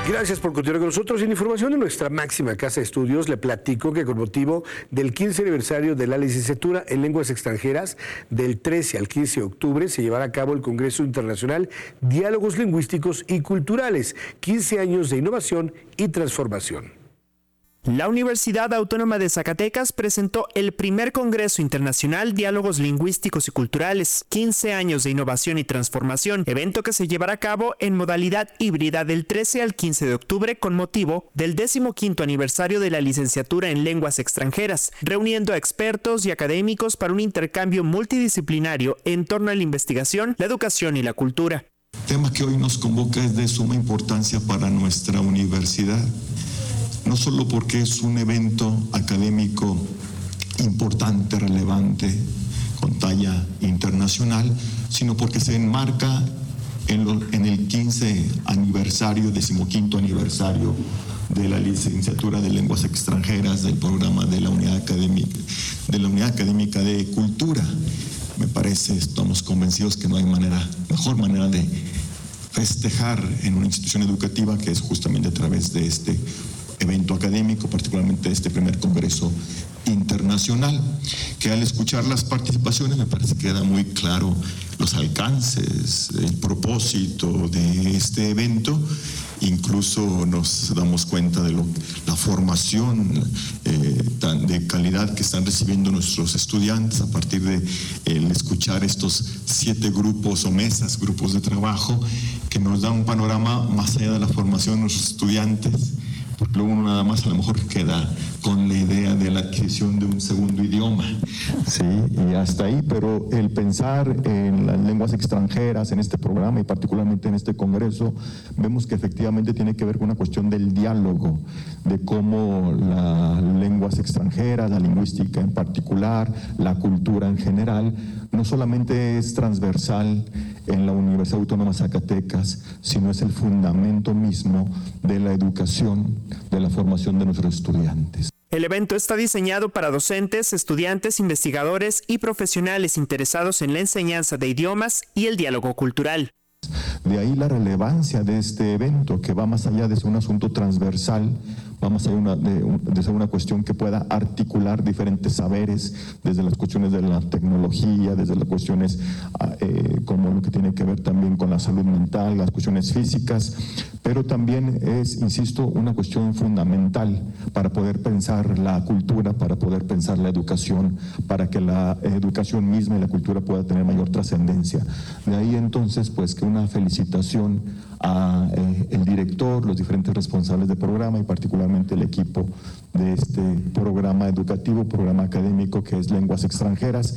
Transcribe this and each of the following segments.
Gracias por continuar con nosotros. En información de nuestra máxima casa de estudios, le platico que con motivo del 15 aniversario de la licenciatura en lenguas extranjeras, del 13 al 15 de octubre, se llevará a cabo el Congreso Internacional Diálogos Lingüísticos y Culturales, 15 años de innovación y transformación. La Universidad Autónoma de Zacatecas presentó el primer Congreso Internacional Diálogos Lingüísticos y Culturales, 15 años de innovación y transformación, evento que se llevará a cabo en modalidad híbrida del 13 al 15 de octubre con motivo del 15º aniversario de la licenciatura en lenguas extranjeras, reuniendo a expertos y académicos para un intercambio multidisciplinario en torno a la investigación, la educación y la cultura. El tema que hoy nos convoca es de suma importancia para nuestra universidad. No solo porque es un evento académico importante, relevante, con talla internacional, sino porque se enmarca en el 15 aniversario, 15º aniversario de la licenciatura de lenguas extranjeras del programa de la Unidad Académica de Cultura. Me parece, estamos convencidos que no hay mejor manera de festejar en una institución educativa que es justamente a través de este evento académico, particularmente este primer congreso internacional, que al escuchar las participaciones me parece que queda muy claro los alcances, el propósito de este evento. Incluso nos damos cuenta de la formación de calidad que están recibiendo nuestros estudiantes a partir de escuchar estos 7 grupos o mesas, grupos de trabajo, que nos da un panorama más allá de la formación de nuestros estudiantes, porque luego uno nada más a lo mejor queda con la idea de la adquisición de un segundo idioma. Sí, y hasta ahí, pero el pensar en las lenguas extranjeras en este programa y particularmente en este congreso, vemos que efectivamente tiene que ver con una cuestión del diálogo, de cómo las lenguas extranjeras, la lingüística en particular, la cultura en general, no solamente es transversal en la Universidad Autónoma de Zacatecas, sino es el fundamento mismo de la educación, de la formación de nuestros estudiantes. El evento está diseñado para docentes, estudiantes, investigadores y profesionales interesados en la enseñanza de idiomas y el diálogo cultural. De ahí la relevancia de este evento, que va más allá de ser un asunto transversal, va más allá de ser una cuestión que pueda articular diferentes saberes, desde las cuestiones de la tecnología, desde las cuestiones como lo que tiene que ver también con la salud mental, las cuestiones físicas, pero también es, insisto, una cuestión fundamental para poder pensar la cultura, para poder pensar la educación, para que la educación misma y la cultura pueda tener mayor trascendencia. De ahí entonces, pues, que una felicitación a el director, los diferentes responsables del programa y particularmente el equipo de este programa educativo, programa académico que es Lenguas Extranjeras.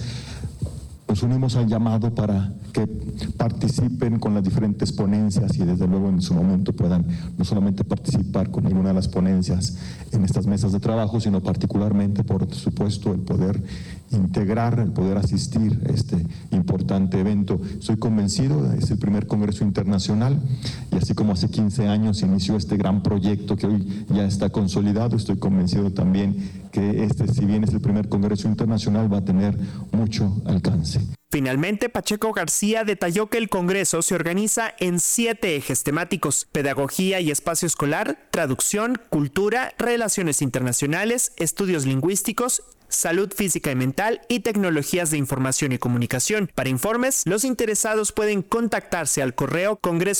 Nos unimos al llamado para que participen con las diferentes ponencias y desde luego en su momento puedan no solamente participar con alguna de las ponencias en estas mesas de trabajo, sino particularmente, por supuesto, el poder integrar, el poder asistir a este importante evento. Estoy convencido, es el primer Congreso Internacional y así como hace 15 años inició este gran proyecto que hoy ya está consolidado, estoy convencido también que este, si bien es el primer Congreso Internacional, va a tener mucho alcance. Finalmente, Pacheco García detalló que el Congreso se organiza en 7 ejes temáticos: pedagogía y espacio escolar, traducción, cultura, relaciones internacionales, estudios lingüísticos, salud física y mental y tecnologías de información y comunicación. Para informes, los interesados pueden contactarse al correo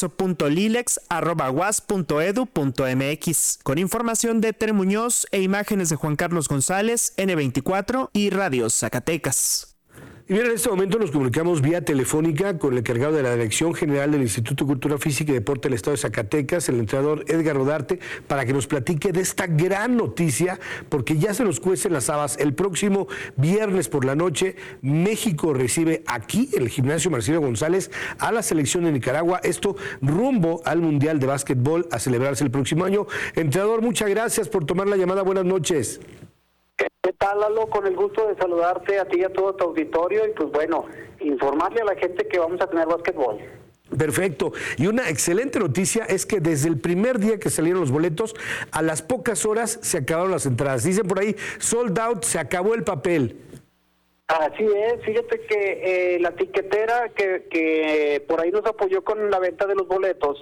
congreso.lilex@uas.edu.mx. Con información de Tere Muñoz e imágenes de Juan Carlos González, N24 y Radio Zacatecas. Y bien, en este momento nos comunicamos vía telefónica con el encargado de la Dirección General del Instituto de Cultura Física y Deporte del Estado de Zacatecas, el entrenador Edgar Rodarte, para que nos platique de esta gran noticia, porque ya se nos cuecen las habas. El próximo viernes por la noche, México recibe aquí, en el Gimnasio Marcelo González, a la selección de Nicaragua. Esto rumbo al Mundial de Básquetbol a celebrarse el próximo año. Entrenador, muchas gracias por tomar la llamada. Buenas noches. ¿Qué tal, Lalo? Con el gusto de saludarte a ti y a todo tu auditorio y pues bueno, informarle a la gente que vamos a tener básquetbol. Perfecto. Y una excelente noticia es que desde el primer día que salieron los boletos, a las pocas horas se acabaron las entradas. Dicen por ahí, sold out, se acabó el papel. Así es, fíjate que la tiquetera que por ahí nos apoyó con la venta de los boletos,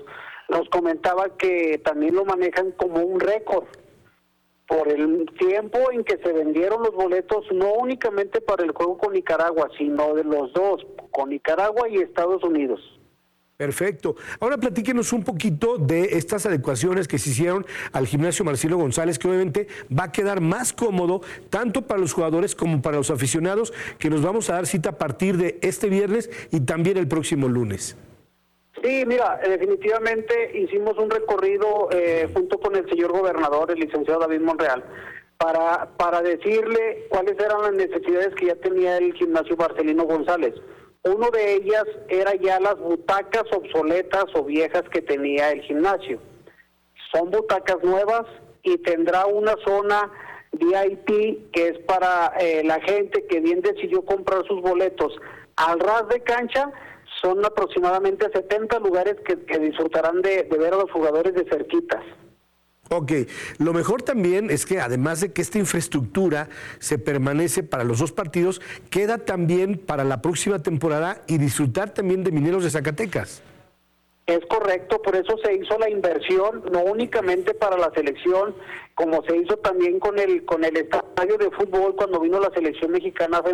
nos comentaba que también lo manejan como un récord por el tiempo en que se vendieron los boletos, no únicamente para el juego con Nicaragua, sino de los dos, con Nicaragua y Estados Unidos. Perfecto. Ahora platíquenos un poquito de estas adecuaciones que se hicieron al gimnasio Marcelo González, que obviamente va a quedar más cómodo tanto para los jugadores como para los aficionados, que nos vamos a dar cita a partir de este viernes y también el próximo lunes. Sí, mira, definitivamente hicimos un recorrido junto con el señor gobernador, el licenciado David Monreal, para decirle cuáles eran las necesidades que ya tenía el gimnasio Marcelino González. Uno de ellas era ya las butacas obsoletas o viejas que tenía el gimnasio. Son butacas nuevas y tendrá una zona VIP que es para la gente que bien decidió comprar sus boletos al ras de cancha. Son aproximadamente 70 lugares que disfrutarán de ver a los jugadores de cerquitas. Ok, lo mejor también es que además de que esta infraestructura se permanece para los dos partidos, queda también para la próxima temporada y disfrutar también de Mineros de Zacatecas. Es correcto, por eso se hizo la inversión, no únicamente para la selección, como se hizo también con el estadio de fútbol cuando vino la selección mexicana